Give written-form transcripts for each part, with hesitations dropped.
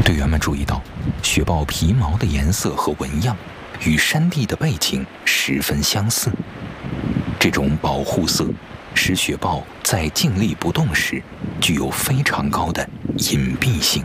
队员们注意到，雪豹皮毛的颜色和纹样与山地的背景十分相似。这种保护色使雪豹在静立不动时具有非常高的隐蔽性。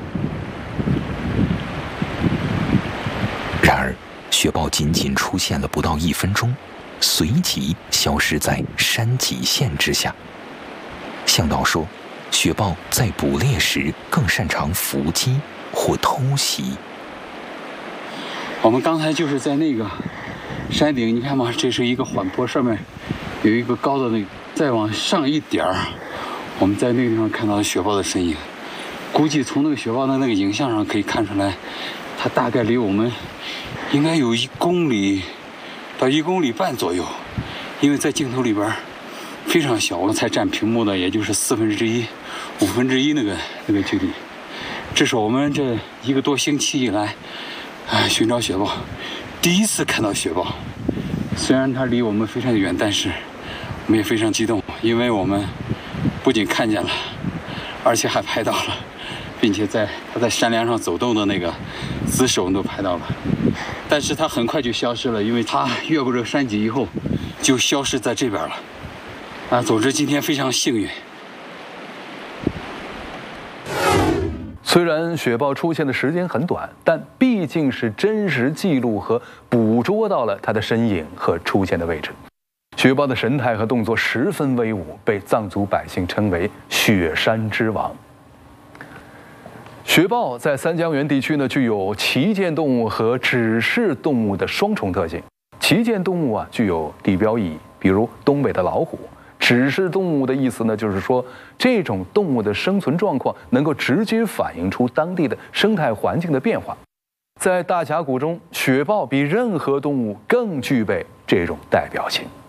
然而，雪豹仅仅出现了不到1分钟，随即消失在山脊线之下。向导说，雪豹在捕猎时更擅长伏击或偷袭。 我们刚才就是在那个山顶，你看吗？这是一个缓坡，上面有一个高的那个，再往上一点儿，我们在那个地方看到了雪豹的身影。估计从那个雪豹的那个影像上可以看出来，它大概离我们应该有1公里到1公里半左右，因为在镜头里边非常小，我才占屏幕的也就是1/4、1/5那个距离。这是我们这1个多星期以来，寻找雪豹第一次看到雪豹。虽然它离我们非常远，但是我们也非常激动，因为我们不仅看见了，而且还拍到了，并且它在山梁上走动的那个姿势我们都拍到了。但是它很快就消失了，因为它越过这个山脊以后就消失在这边了。总之今天非常幸运。 虽然雪豹出现的时间很短，但毕竟是真实记录和捕捉到了它的身影和出现的位置。雪豹的神态和动作十分威武，被藏族百姓称为“雪山之王”。雪豹在三江源地区呢，具有旗舰动物和指示动物的双重特性。旗舰动物具有地标意义，比如东北的老虎。指示动物的意思呢，就是说这种动物的生存状况能够直接反映出当地的生态环境的变化。在大峡谷中，雪豹比任何动物更具备这种代表性。